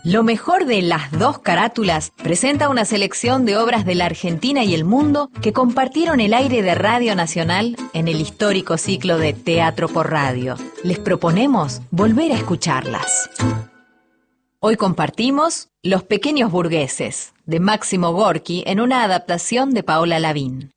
Lo mejor de Las Dos Carátulas presenta una selección de obras de la Argentina y el mundo que compartieron el aire de Radio Nacional en el histórico ciclo de Teatro por Radio. Les proponemos volver a escucharlas. Hoy compartimos Los Pequeños Burgueses, de Máximo Gorki, en una adaptación de Paola Lavín.